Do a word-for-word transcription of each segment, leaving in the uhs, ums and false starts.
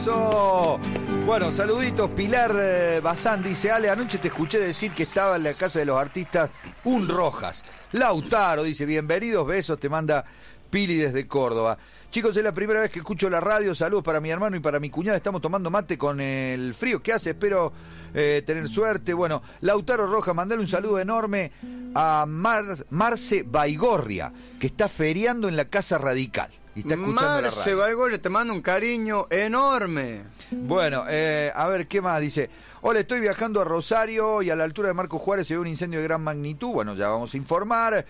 Eso. Bueno, saluditos. Pilar eh, Bazán dice: Ale, anoche te escuché decir que estaba en la casa de los artistas un Rojas. Lautaro dice: bienvenidos, besos, te manda Pili desde Córdoba. Chicos, es la primera vez que escucho la radio. Saludos para mi hermano y para mi cuñada. Estamos tomando mate con el frío que hace. Espero eh, tener suerte. Bueno, Lautaro Rojas, mandale un saludo enorme a Mar Marce Baigorria, que está feriando en la Casa Radical. Y está escuchando Marce la radio. Baigorria, te mando un cariño enorme. Bueno, eh, a ver, ¿qué más? Dice: hola, estoy viajando a Rosario y a la altura de Marcos Juárez se ve un incendio de gran magnitud. Bueno, ya vamos a informar.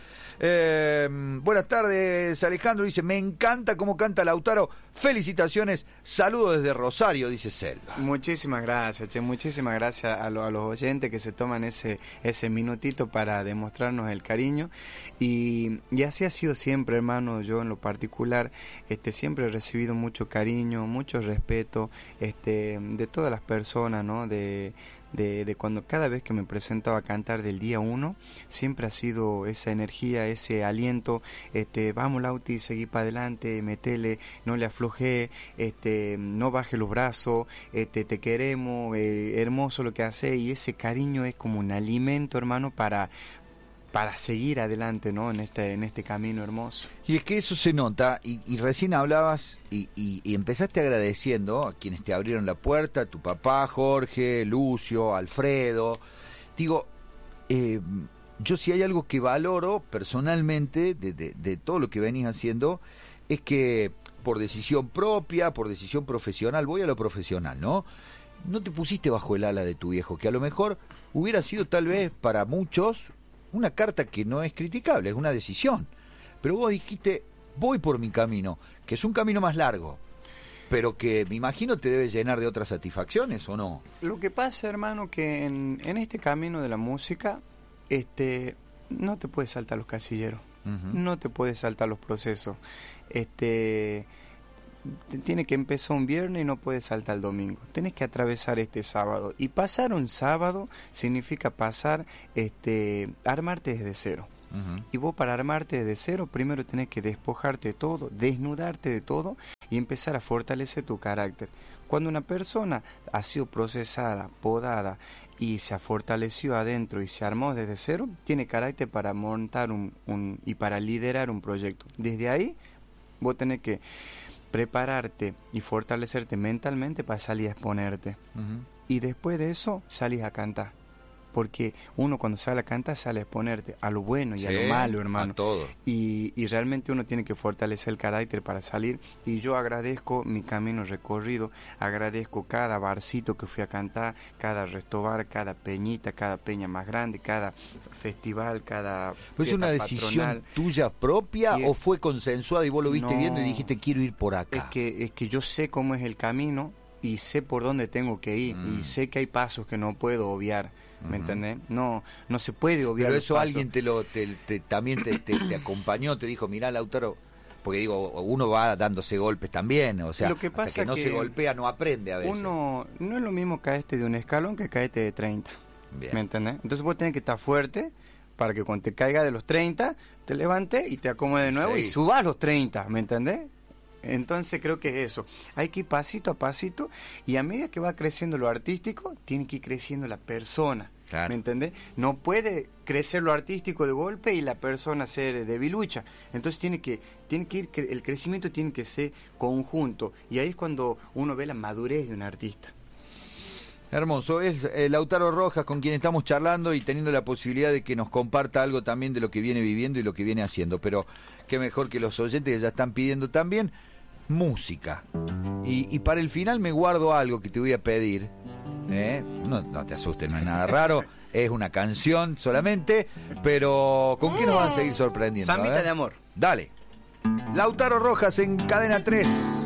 Eh, buenas tardes, Alejandro. Dice: me encanta cómo canta Lautaro. Felicitaciones. Saludos desde Rosario, dice Selva. Muchísimas gracias, che. Muchísimas gracias a, lo, a los oyentes que se toman ese, ese minutito para demostrarnos el cariño. Y, y así ha sido siempre, hermano. Yo en lo particular este, siempre he recibido mucho cariño, mucho respeto este, de todas las personas, ¿no? De, de, de cuando cada vez que me presentaba a cantar del día uno, siempre ha sido esa energía, ese aliento, este, vamos Lauti, seguí para adelante, metele, no le aflojé, este, no baje los brazos, este, te queremos, eh, hermoso lo que hace, y ese cariño es como un alimento, hermano, para para seguir adelante, ¿no? En este en este camino hermoso. Y es que eso se nota, y, y recién hablabas y, y, y empezaste agradeciendo a quienes te abrieron la puerta, tu papá, Jorge, Lucio, Alfredo. Digo, eh, yo si hay algo que valoro personalmente de, de, de todo lo que venís haciendo, es que por decisión propia, por decisión profesional, voy a lo profesional, ¿no? No te pusiste bajo el ala de tu viejo, que a lo mejor hubiera sido tal vez para muchos una carta que no es criticable, es una decisión. Pero vos dijiste: voy por mi camino, que es un camino más largo, pero que me imagino te debe llenar de otras satisfacciones, ¿o no? Lo que pasa, hermano, que en, en este camino de la música, este, no te puedes saltar los casilleros, uh-huh. no te puedes saltar los procesos. Este, tiene que empezar un viernes y no puedes saltar el domingo. Tenés que atravesar este sábado. Y pasar un sábado significa pasar, este, armarte desde cero. Uh-huh. Y vos, para armarte desde cero, primero tenés que despojarte de todo, desnudarte de todo y empezar a fortalecer tu carácter. Cuando una persona ha sido procesada, podada y se ha fortalecido adentro y se armó desde cero, tiene carácter para montar un, un y para liderar un proyecto. Desde ahí vos tenés que prepararte y fortalecerte mentalmente para salir a exponerte. Uh-huh. Y después de eso salís a cantar. Porque uno cuando sale a cantar sale a exponerte a lo bueno y sí, a lo malo, hermano. A todo. Y, y realmente uno tiene que fortalecer el carácter para salir. Y yo agradezco mi camino recorrido, agradezco cada barcito que fui a cantar, cada restobar, cada peñita, cada peña más grande, cada festival, cada ¿Fue una decisión patronal. Tuya propia y o fue consensuada y vos lo viste no, viendo y dijiste quiero ir por acá? Es que, es que yo sé cómo es el camino y sé por dónde tengo que ir mm. y sé que hay pasos que no puedo obviar. ¿Me uh-huh. entendés? No, no se puede obviar. Pero eso alguien te lo, te, te, también te, te, te acompañó, te dijo: mirá, Lautaro, porque digo, uno va dándose golpes también, o sea, lo que pasa hasta que no que se golpea no aprende a veces. Uno, no es lo mismo caerte de un escalón que caerte de treinta. Bien. ¿Me entendés? Entonces vos tenés que estar fuerte para que cuando te caiga de los treinta, te levantes y te acomodes de nuevo sí. y subas a los treinta, ¿me entendés? Entonces creo que es eso, hay que ir pasito a pasito y a medida que va creciendo lo artístico, tiene que ir creciendo la persona, claro. ¿Me entendés? No puede crecer lo artístico de golpe y la persona ser debilucha, entonces tiene que, tiene que ir, el crecimiento tiene que ser conjunto y ahí es cuando uno ve la madurez de un artista. Hermoso, es eh, Lautaro Rojas con quien estamos charlando y teniendo la posibilidad de que nos comparta algo también de lo que viene viviendo y lo que viene haciendo, pero qué mejor que los oyentes que ya están pidiendo también música. Y, y para el final me guardo algo que te voy a pedir, ¿eh? no, no te asustes, no es nada raro, es una canción solamente, pero ¿con qué nos van a seguir sorprendiendo? Zambita de amor. Dale, Lautaro Rojas en Cadena tres.